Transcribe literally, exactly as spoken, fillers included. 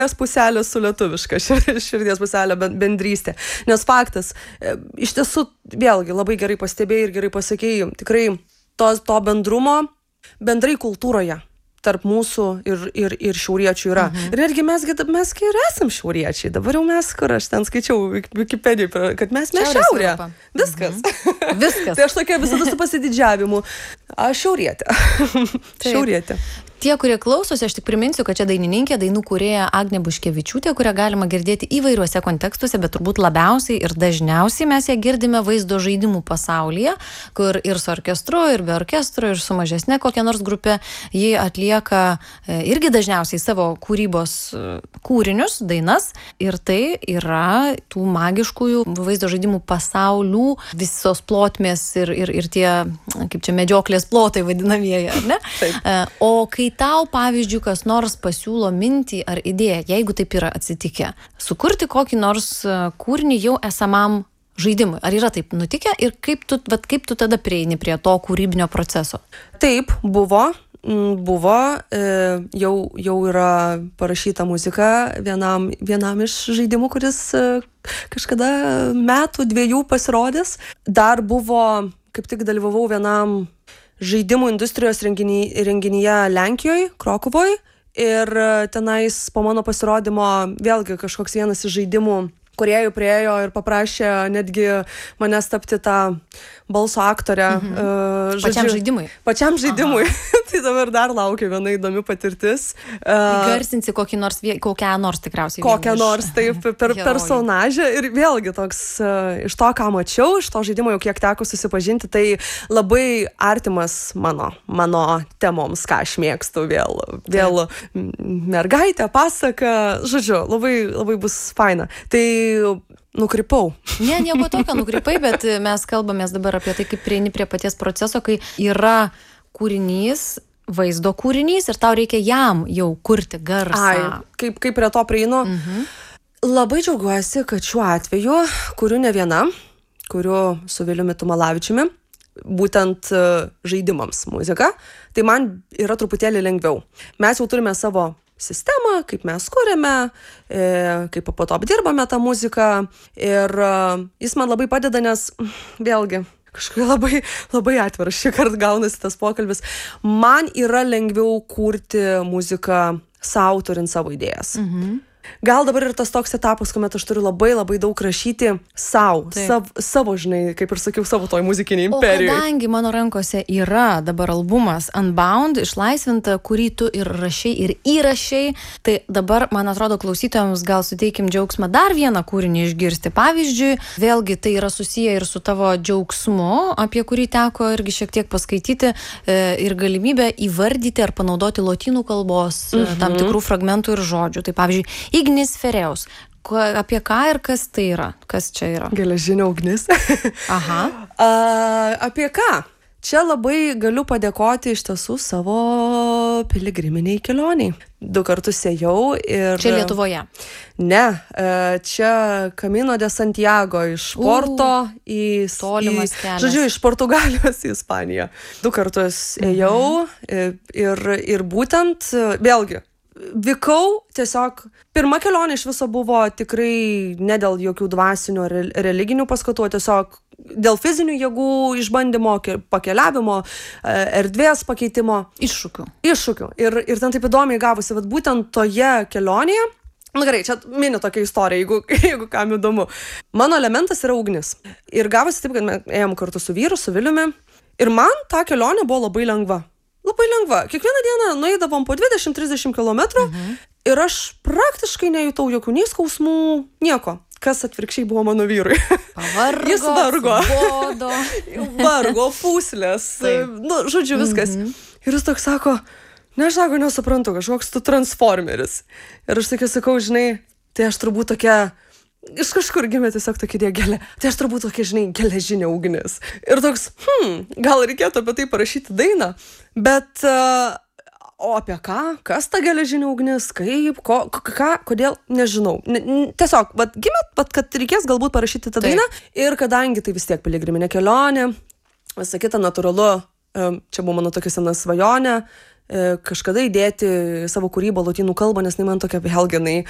puselė su lietuviška širdies puselė bendrystė. Nes faktas, iš tiesų, vėlgi, labai gerai pastebėjai ir gerai pasakėjai, tikrai to, to bendrumo bendrai kultūroje tarp mūsų ir, ir, ir šiauriečių yra. Mhm. Ir netgi mes, mes ir esam šiauriečiai. Dabar jau mes, kur aš ten skaičiau Wikipedijoje, kad mes mes šiaurė. Viskas. Mhm. Viskas. Tai aš tokia visada su pasididžiavimu. Aš šiaurietė. Šiaurietė. Tie, kurie klausosi, aš tik priminsiu, kad čia dainininkė, dainų kūrėja Agnė Buškevičiūtė, kurią galima girdėti įvairiuose kontekstuose, bet turbūt labiausiai ir dažniausiai mes ją girdime vaizdo žaidimų pasaulyje, kur ir su orkestru, ir be orkestro, ir su mažesne kokia nors grupė. Ji atlieka irgi dažniausiai savo kūrybos kūrinius, dainas, ir tai yra tų magiškųjų vaizdo žaidimų pasaulių visos plotmės ir, ir, ir tie, kaip čia, medžioklės plotai vadinamieji, ar ne? Taip. O kai tau, pavyzdžiui, kas nors pasiūlo mintį ar idėją, jeigu taip yra atsitikę, sukurti kokį nors kūrinį jau esamam žaidimui. Ar yra taip nutikę ir kaip tu, vat, kaip tu tada prieini prie to kūrybinio proceso? Taip, buvo. Buvo, jau, jau yra parašyta muzika vienam, vienam iš žaidimų, kuris kažkada metų, dviejų pasirodęs. Dar buvo, kaip tik dalyvavau vienam žaidimų industrijos renginy, renginyje Lenkijoje, Krokuvoje, ir tenais po mano pasirodymo vėlgi kažkoks vienas iš žaidimų kūrėjų priėjo ir paprašė netgi manęs tapti tą balso aktorę. Mhm. Uh, žodžiu, pačiam žaidimui. Pačiam žaidimui. Tai dabar dar laukia viena įdomi patirtis. Uh, Garsinsi kokį nors, kokią nors tikriausiai. Kokią nors, taip, per herojų. Personažę. Ir vėlgi toks, uh, iš to, ką mačiau, iš to žaidimo jau kiek teko susipažinti, tai labai artimas mano, mano temoms, ką aš mėgstu. Vėl, vėl mergaitė, pasaka, žodžiu, labai, labai bus faina. Tai nukrypau. Ne, nieko tokio nukrypai, bet mes kalbamės dabar apie tai, kaip prieini prie paties proceso, kai yra kūrinys, vaizdo kūrinys ir tau reikia jam jau kurti garsą. Ai, kaip, kaip prie to prieinu. Mhm. Labai džiaugiuosi, kad šiuo atveju kuriu ne viena, kuriu su Viliumi Tumalavičiumi, būtent žaidimams muziką, tai man yra truputėlį lengviau. Mes jau turime savo sistemą, kaip mes kuriame, e, kaip po to apdirbame tą muziką ir e, jis man labai padeda, nes vėlgi kažkaip labai, labai atviras šį kartą gaunasi tas pokalbis. Man yra lengviau kurti muziką sau, turint savo idėjas. Mhm. Gal dabar ir tas toks etapas, kuomet aš turiu labai labai daug rašyti sau, sav, savo, žinai, kaip ir sakiau, savo toj muzikinėj imperijoj. O kadangi mano rankose yra dabar albumas Unbound, išlaisvinta, kurį tu ir rašai, ir įrašai, tai dabar, man atrodo, klausytojams gal suteikim džiaugsmą dar vieną kūrinį išgirsti. Pavyzdžiui, vėlgi tai yra susiję ir su tavo džiaugsmu, apie kurį teko irgi šiek tiek paskaityti, e, ir galimybę įvardyti ar panaudoti lotynų kalbos mhm. tam tikrų fragmentų ir žodžių. Tai pavyzdžiui, Ignis Fereus. Apie ką ir kas tai yra? Kas čia yra? Geležinė ugnis. Aha. A, apie ką? Čia labai galiu padėkoti iš tiesų savo piligriminiai kelioniai. Du kartus ėjau ir... Čia Lietuvoje? Ne, čia Camino de Santiago iš Porto uh, į... Tolimas į, kelias. Žodžiu, iš Portugalijos į Ispaniją. Du kartus ėjau mhm. ir, ir būtent, vėlgi, vykau tiesiog, pirma kelionė iš viso buvo tikrai ne dėl jokių dvasinių ar religinių paskatų, tiesiog dėl fizinių jėgų išbandymo, pakeliavimo, erdvės pakeitimo. Iššūkių. Iššūkių. Ir, ir ten taip įdomiai gavosi, bet būtent toje kelionėje, na gerai, čia mini tokia istorija, jeigu, jeigu kam įdomu. Mano elementas yra ugnis. Ir gavosi taip, kad mes ėjom kartu su vyru, su Viliumi. Ir man ta kelionė buvo labai lengva. Labai lengva. Kiekvieną dieną nueidavom po dvidešimt trisdešimt kilometrų mhm. ir aš praktiškai nejutau jokių nei skausmų, nieko. Kas atvirkščiai buvo mano vyrui. Pavargo, jis vargo. Bodo. Vargo, pūslės. Nu, žodžiu, viskas. Mhm. Ir jis toks sako, ne, aš sako, nesuprantu, kažkoks tu transformeris. Ir aš tokia sakau, žinai, tai aš turbūt tokia... Iš kažkur gimė tiesiog tokia diegelė. Tai aš turbūt tokia, žinai, geležinė ugnis. Ir toks, hm, gal reikėtų apie tai parašyti dainą. Bet, uh, o apie ką? Kas ta geležinė ugnis? Kaip? Ko, ką? Kodėl? Nežinau. N tiesiog, vat, gimė, vat, kad reikės galbūt parašyti tą dainą. Ir kadangi tai vis tiek piligriminė kelionė, visą kitą natūralu, um, čia buvo mano tokia sena svajonė, kažkada įdėti savo kūrybą lotynų kalbą, nes tai man tokia vėlgi,